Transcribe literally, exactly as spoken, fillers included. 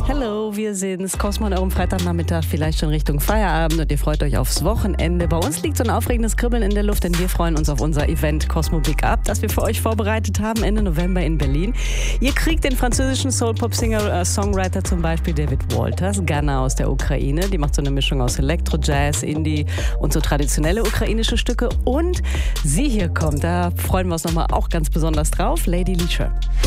Hallo, wir sind's. Cosmo an eurem Freitagnachmittag, vielleicht schon Richtung Feierabend und ihr freut euch aufs Wochenende. Bei uns liegt so ein aufregendes Kribbeln in der Luft, denn wir freuen uns auf unser Event Cosmo Big Up, das wir für euch vorbereitet haben Ende November in Berlin. Ihr kriegt den französischen Soul-Pop-Singer, äh, Songwriter zum Beispiel David Walters, Ghana aus der Ukraine. Die macht so eine Mischung aus Elektro, Jazz, Indie und so traditionelle ukrainische Stücke. Und sie hier kommt, da freuen wir uns nochmal auch ganz besonders drauf, Lady Leisure.